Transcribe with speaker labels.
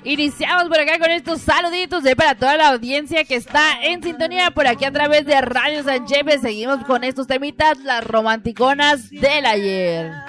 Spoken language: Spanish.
Speaker 1: Iniciamos por acá con estos saluditos para toda la audiencia que está en sintonía por aquí a través de Radio San Jefe. Seguimos con estos temitas, las romanticonas del ayer.